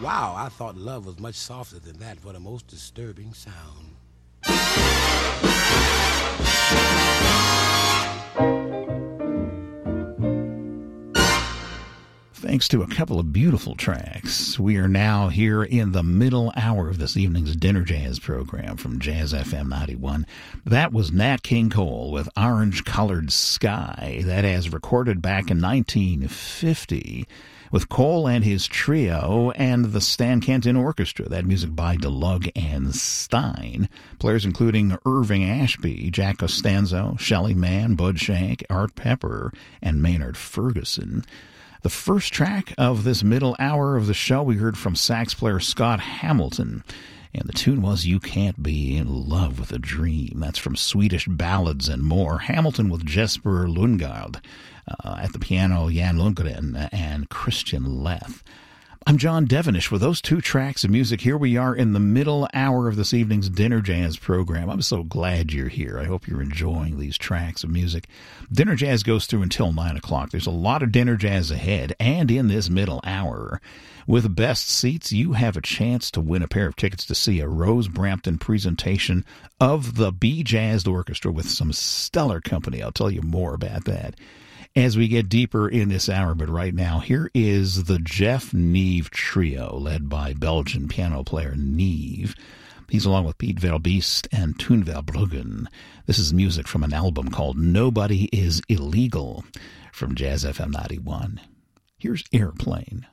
Wow, I thought love was much softer than that for the most disturbing sound. Thanks to a couple of beautiful tracks, we are now here in the middle hour of this evening's Dinner Jazz program from Jazz FM 91. That was Nat King Cole with Orange Colored Sky. That as recorded back in 1950 with Cole and his trio and the Stan Kenton Orchestra. That music by DeLugg and Stein. Players including Irving Ashby, Jack Costanzo, Shelley Mann, Bud Shank, Art Pepper, and Maynard Ferguson. The first track of this middle hour of the show, we heard from sax player Scott Hamilton, and the tune was You Can't Be in Love with a Dream. That's from Swedish Ballads and More. Hamilton with Jesper Lundgaard, at the piano Jan Lundgren and Christian Leth. I'm John Devenish with those two tracks of music. Here we are in the middle hour of this evening's Dinner Jazz program. I'm so glad you're here. I hope you're enjoying these tracks of music. Dinner Jazz goes through until 9 o'clock. There's a lot of Dinner Jazz ahead, and in this middle hour, with best seats, you have a chance to win a pair of tickets to see a Rose Brampton presentation of the Be Jazzed Orchestra with some stellar company. I'll tell you more about that as we get deeper in this hour. But right now, here is the Jeff Neve Trio, led by Belgian piano player Neve. He's along with Piet Verbiest and Toon Verbruggen. This is music from an album called Nobody is Illegal from Jazz FM 91. Here's Airplane.